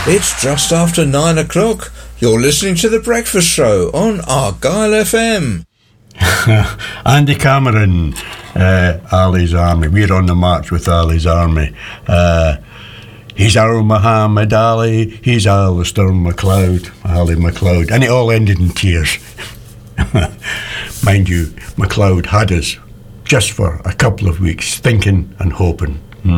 It's just after 9 o'clock. You're listening to The Breakfast Show on Argyle FM. Andy Cameron, Ali's Army. We're on the march with Ali's Army. He's our Muhammad Ali, he's Alistair MacLeod, Ali MacLeod. And it all ended in tears. Mind you, MacLeod had us just for a couple of weeks, thinking and hoping.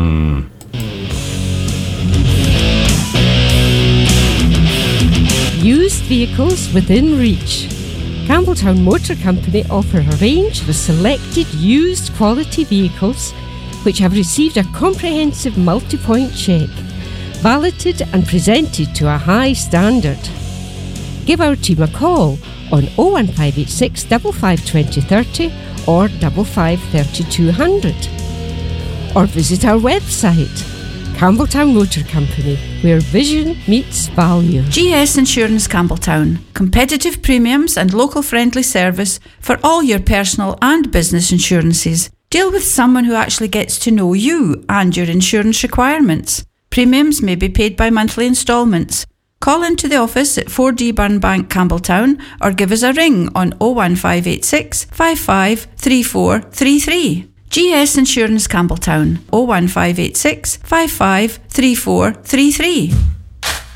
Used vehicles within reach. Campbelltown Motor Company offer a range of selected used quality vehicles which have received a comprehensive multi-point check, validated and presented to a high standard. Give our team a call on 01586 55 2030 or 55 3200, or visit our website, Campbelltown Motor Company, where vision meets value. GS Insurance Campbelltown. Competitive premiums and local friendly service for all your personal and business insurances. Deal with someone who actually gets to know you and your insurance requirements. Premiums may be paid by monthly instalments. Call into the office at 4D Burnbank, Campbelltown, or give us a ring on 01586 55 3433. GS Insurance Campbelltown, 01586 55 3433.